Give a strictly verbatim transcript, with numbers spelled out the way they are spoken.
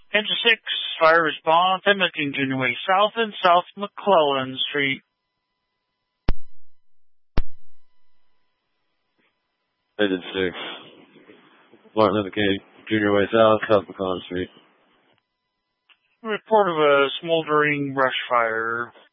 Engine six, fire response, Edmonton Junior Way South and South McClellan Street. Engine six, Martin Luther King Junior Way South, South McClellan Street. Report of a smoldering brush fire.